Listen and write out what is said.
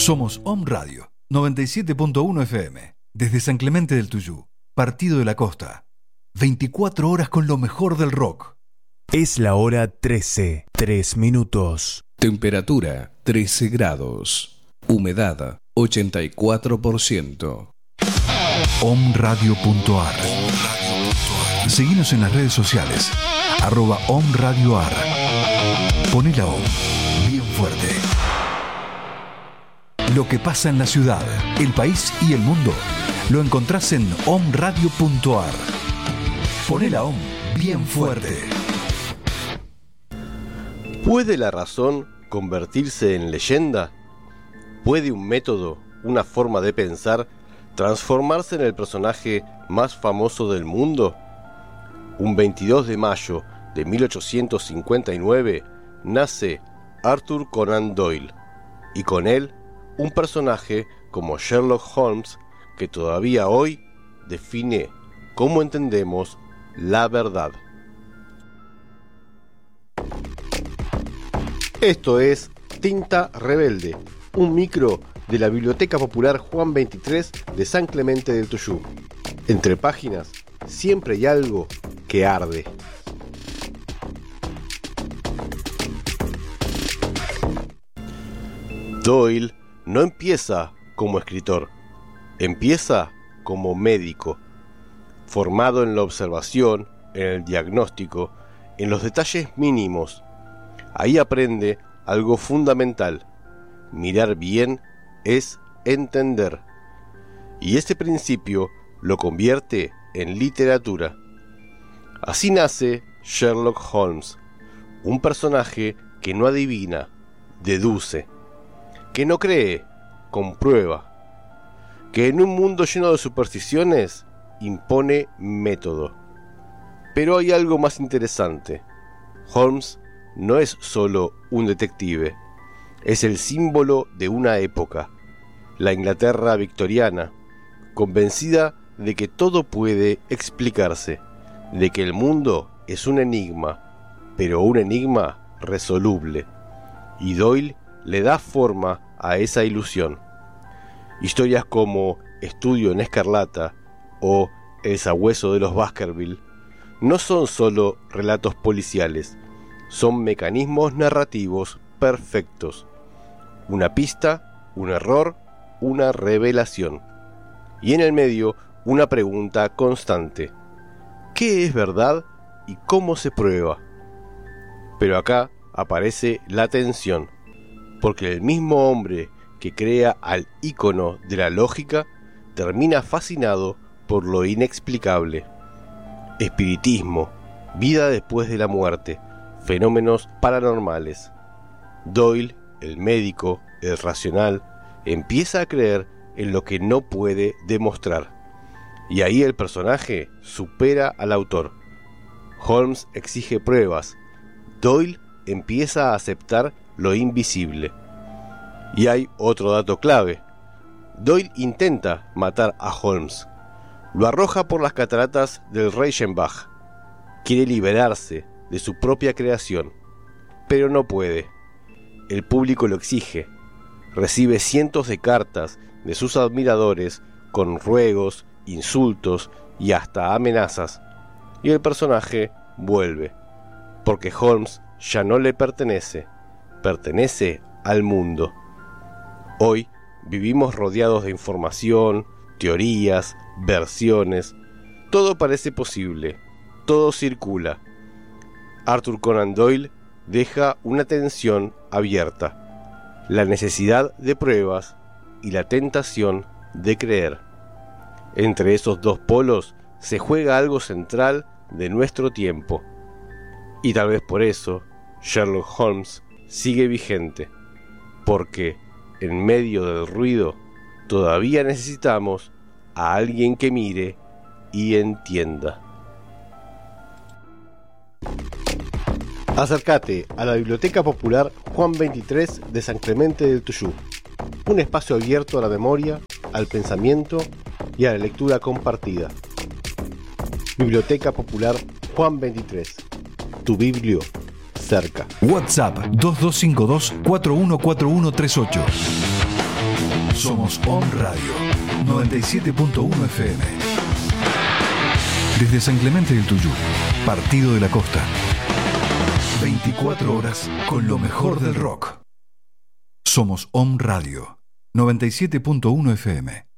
Somos Om Radio 97.1 FM, desde San Clemente del Tuyú, Partido de la Costa. 24 horas con lo mejor del rock. Es la hora 13, 3 minutos. Temperatura 13 grados. Humedad 84%. omradio.ar. Seguinos en las redes sociales. @omradioar. Poné la OM bien fuerte. Lo que pasa en la ciudad, el país y el mundo lo encontrás en omradio.ar. Poné la OM bien fuerte. ¿Puede la razón convertirse en leyenda? ¿Puede un método, una forma de pensar, transformarse en el personaje más famoso del mundo? Un 22 de mayo de 1859 nace Arthur Conan Doyle, y con él un personaje como Sherlock Holmes que todavía hoy define cómo entendemos la verdad. Esto es Tinta Rebelde, un micro de la Biblioteca Popular Juan 23 de San Clemente del Tuyú. Entre páginas siempre hay algo que arde. Doyle no empieza como escritor, empieza como médico, formado en la observación, en el diagnóstico, en los detalles mínimos. Ahí aprende algo fundamental: mirar bien es entender. Y ese principio lo convierte en literatura. Así nace Sherlock Holmes, un personaje que no adivina, deduce, que no cree, comprueba, que en un mundo lleno de supersticiones impone método. Pero hay algo más interesante. Holmes no es solo un detective, es el símbolo de una época, la Inglaterra victoriana, convencida de que todo puede explicarse, de que el mundo es un enigma, pero un enigma resoluble. Y Doyle le da forma a esa ilusión. Historias como Estudio en Escarlata o El sabueso de los Baskerville no son solo relatos policiales, son mecanismos narrativos perfectos. Una pista, un error, una revelación. Y en el medio, una pregunta constante: ¿qué es verdad y cómo se prueba? Pero acá aparece la tensión, porque el mismo hombre que crea al ícono de la lógica termina fascinado por lo inexplicable. Espiritismo, vida después de la muerte, fenómenos paranormales. Doyle, el médico, el racional, empieza a creer en lo que no puede demostrar. Y ahí el personaje supera al autor. Holmes exige pruebas. Doyle empieza a aceptar lo invisible. Y hay otro dato clave. Doyle intenta matar a Holmes. Lo arroja por las cataratas del Reichenbach. Quiere liberarse de su propia creación, pero no puede. El público lo exige. Recibe cientos de cartas de sus admiradores con ruegos, insultos y hasta amenazas. Y el personaje vuelve, porque Holmes ya no le pertenece, pertenece al mundo. Hoy vivimos rodeados de información, teorías, versiones. Todo parece posible, todo circula. Arthur Conan Doyle deja una tensión abierta: la necesidad de pruebas y la tentación de creer. Entre esos dos polos se juega algo central de nuestro tiempo. Y tal vez por eso Sherlock Holmes sigue vigente, porque en medio del ruido todavía necesitamos a alguien que mire y entienda. Acércate a la Biblioteca Popular Juan 23 de San Clemente del Tuyú, un espacio abierto a la memoria, al pensamiento y a la lectura compartida. Biblioteca Popular Juan 23, tu biblio cerca. WhatsApp 2252 414138. Somos On Radio 97.1 FM. Desde San Clemente del Tuyú, Partido de la Costa. 24 horas con lo mejor del rock. Somos On Radio 97.1 FM.